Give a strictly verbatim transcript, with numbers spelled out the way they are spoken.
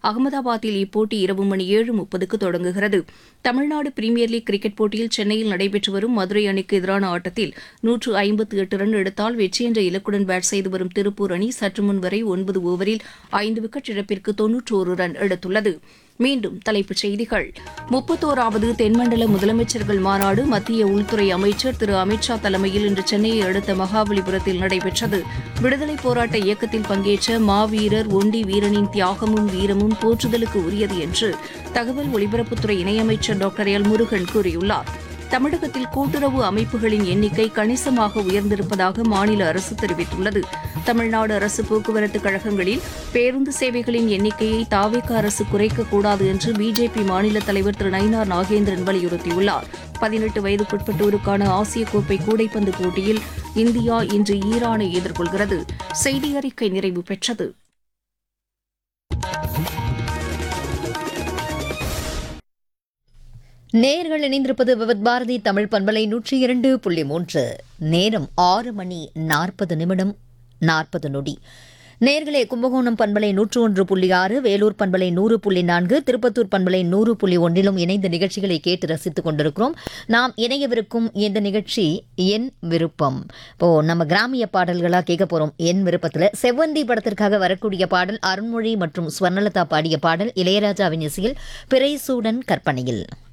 அகமதாபாத்தில் இப்போட்டி இரவு மணி ஏழு முப்பதுக்கு தொடங்குகிறது. தமிழ்நாடு பிரீமியர் லீக் கிரிக்கெட் போட்டியில் சென்னையில் நடைபெற்று வரும் மதுரை அணிக்கு எதிரான ஆட்டத்தில் நூற்று ஐம்பத்து எட்டு ரன் எடுத்தால் வெற்றி என்ற இலக்குடன் பேட் செய்து வரும் திருப்பூர் அணி சற்று முன் வரை ஒன்பது ஓவரில் ஐந்து விக்கெட் இழப்பிற்கு தொன்னூற்றோரு ரன் எடுத்துள்ளது. மீண்டும் தலைப்புச் செய்திகள். முப்பத்தோராவது தென்மண்டல முதலமைச்சர்கள் மாநாடு மத்திய உள்துறை அமைச்சர் திரு அமித்ஷா தலைமையில் இன்று சென்னையை அடுத்த மகாபலிபுரத்தில் நடைபெற்றது. விடுதலைப் போராட்ட இயக்கத்தில் பங்கேற்ற மாவீரர் ஒண்டி வீரனின் தியாகமும் வீரமும் போற்றுதலுக்கு உரியது என்று தகவல் ஒலிபரப்புத்துறை இணையமைச்சர் டாக்டர் எல் முருகன் கூறியுள்ளார். தமிழகத்தில் கூட்டுறவு அமைப்புகளின் எண்ணிக்கை கணிசமாக உயர்ந்திருப்பதாக மாநில அரசு தெரிவித்துள்ளது. தமிழ்நாடு அரசு போக்குவரத்து கழகங்களில் பேருந்து சேவைகளின் எண்ணிக்கையை தாவேக அரசு குறைக்கக்கூடாது என்று பிஜேபி மாநில தலைவர் திரு நயினார் நாகேந்திரன் வலியுறுத்தியுள்ளார். பதினெட்டு வயதுக்குட்பட்டோருக்கான ஆசிய கோப்பை கூடைப்பந்து போட்டியில் இந்தியா இன்று ஈரானை எதிர்கொள்கிறது. செய்தி அறிக்கை நிறைவு பெற்றது. நேர்கள் இணைந்திருப்பது விவத் பாரதி தமிழ் பண்பலை நூற்றி இரண்டு புள்ளி மூன்று. நேரம் ஆறு மணி நாற்பது நிமிடம் நாற்பது நொடி. நேர்களே, கும்பகோணம் பண்பலை நூற்று ஒன்று புள்ளி ஆறு, வேலூர் பண்பலை நூறு புள்ளி நான்கு, திருப்பத்தூர் பண்பலை நூறு புள்ளி ஒன்றிலும் இணைந்த நிகழ்ச்சிகளை கேட்டு ரசித்துக் கொண்டிருக்கிறோம். நாம் இணையவிருக்கும் இந்த நிகழ்ச்சி என் விருப்பம். இப்போ நம்ம கிராமிய பாடல்களா கேட்க போறோம். என் விருப்பத்தில் செவ்வந்தி படத்திற்காக வரக்கூடிய பாடல் அருண்மொழி மற்றும் ஸ்வர்ணலதா பாடிய பாடல் இளையராஜாவின் இசையில் பிறைசூடன் கற்பனையில்.